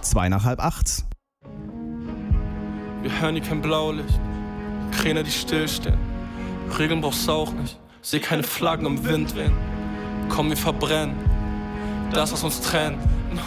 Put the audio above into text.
2 nach halb 8. Wir hören hier kein Blaulicht, Kräne, die stillstehen. Regeln brauchst du auch nicht, seh keine Flaggen im Wind wehen. Komm, wir verbrennen das, was uns trennt.